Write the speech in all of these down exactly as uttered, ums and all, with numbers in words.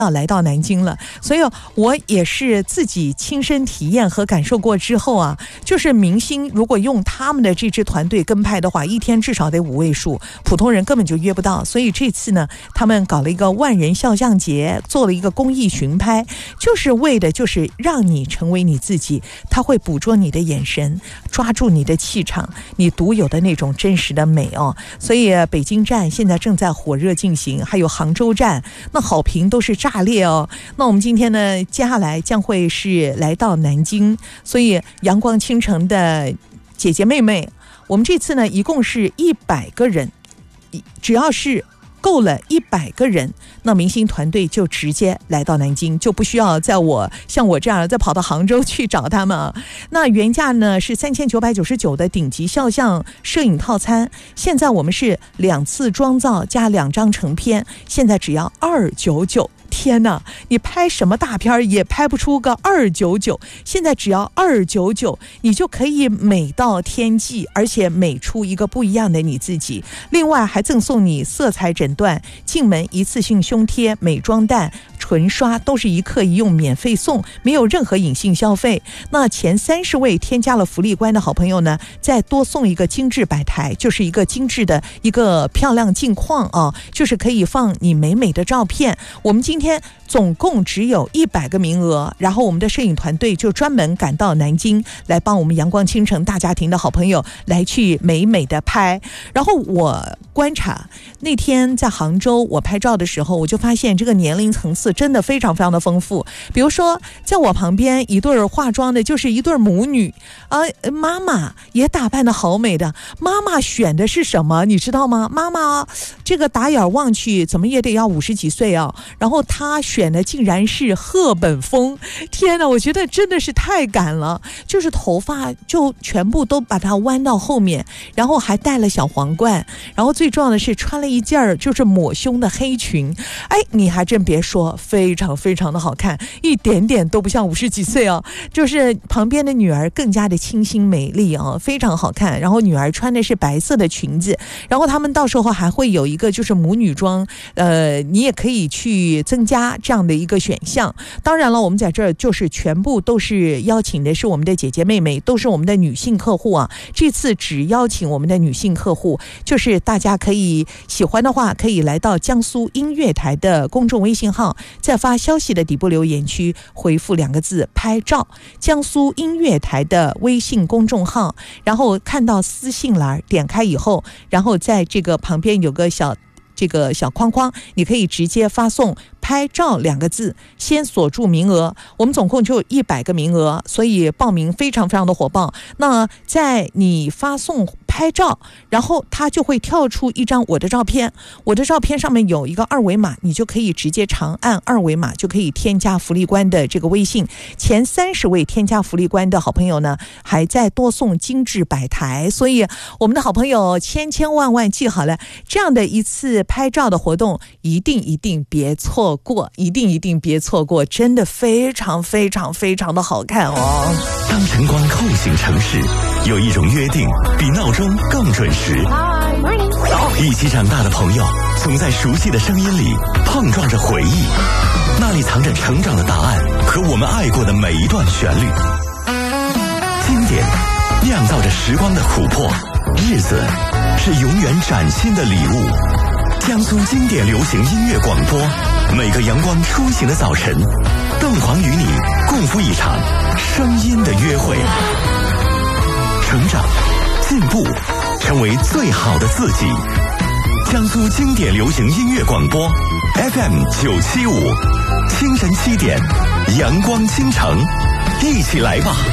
要来到南京了，所以我也是自己亲身体验和感受过之后啊，就是明星如果用他们的这支团队跟拍的话，一天至少得五位数，普通人根本就约不到。所以这次呢，他们搞了一个万人肖像节，做了一个公益巡拍，就是为的就是让你成为你自己，他会捕捉你的眼神，抓住你的气场，你独有的那种真实的美哦。所以北京站现在正在火热进行，还有杭州站，那好评都是炸裂哦。那我们今天呢，接下来将会是来到南京，所以阳光倾城的姐姐妹妹，我们这次呢一共是一百个人，只要是够了一百个人，那明星团队就直接来到南京，就不需要在我像我这样再跑到杭州去找他们。那原价呢是三千九百九十九的顶级肖像摄影套餐，现在我们是两次妆造加两张成片，现在只要二九九。天哪，你拍什么大片也拍不出个二九九，现在只要二九九，你就可以美到天际，而且美出一个不一样的你自己。另外还赠送你色彩诊断、进门一次性胸贴、美妆蛋、唇刷，都是一客一用免费送，没有任何隐性消费。那前三十位添加了福利关的好朋友呢，再多送一个精致摆台，就是一个精致的一个漂亮镜框啊，就是可以放你美美的照片。我们今天总共只有一百个名额，然后我们的摄影团队就专门赶到南京来帮我们阳光倾城大家庭的好朋友来去美美的拍。然后我观察那天在杭州我拍照的时候，我就发现这个年龄层次真的非常非常的丰富。比如说在我旁边一对化妆的就是一对母女啊，妈妈也打扮的好美的。妈妈选的是什么你知道吗？妈妈这个打眼望去怎么也得要五十几岁啊，然后她选的竟然是赫本风。天哪，我觉得真的是太赶了，就是头发就全部都把它弯到后面，然后还戴了小皇冠，然后最重要的是穿了一件就是抹胸的黑裙。哎，你还真别说，非常非常的好看，一点点都不像五十几岁哦。就是旁边的女儿更加的清新美丽啊，非常好看。然后女儿穿的是白色的裙子，然后他们到时候还会有一个就是母女装，呃，你也可以去增加这样的一个选项。当然了，我们在这儿就是全部都是邀请的是我们的姐姐妹妹，都是我们的女性客户啊。这次只邀请我们的女性客户，就是大家可以喜欢的话，可以来到江苏音乐台的公众微信号，在发消息的底部留言区回复两个字拍照，江苏音乐台的微信公众号，然后看到私信栏点开以后，然后在这个旁边有个小这个小框框，你可以直接发送拍照两个字，先锁住名额。我们总共就有一百个名额，所以报名非常非常的火爆。那在你发送拍照，然后它就会跳出一张我的照片，我的照片上面有一个二维码，你就可以直接长按二维码就可以添加福利关的这个微信。前三十位添加福利关的好朋友呢，还在多送精致摆台。所以我们的好朋友千千万万记好了，这样的一次拍照的活动一定一定别错过，一定一定别错过，真的非常非常非常的好看哦。 当晨光叩醒城市，有一种约定比闹钟更准时。一起长大的朋友，总在熟悉的声音里碰撞着回忆，那里藏着成长的答案和我们爱过的每一段旋律。经典酿造着时光的琥珀，日子是永远崭新的礼物。江苏经典流行音乐广播，每个阳光初醒的早晨，凤凰与你共赴一场声音的约会，成长进步，成为最好的自己。江苏经典流行音乐广播 F M 九七五，清晨七点，阳光倾城，一起来吧。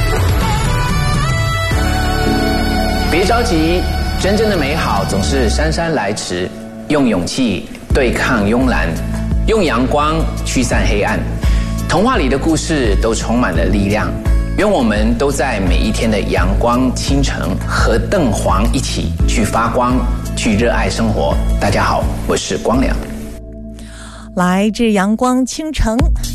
别着急，真正的美好总是姗姗来迟。用勇气对抗慵懒，用阳光驱散黑暗。童话里的故事都充满了力量。愿我们都在每一天的阳光倾城，和邓黄一起去发光，去热爱生活。大家好，我是光良。 来，这阳光倾城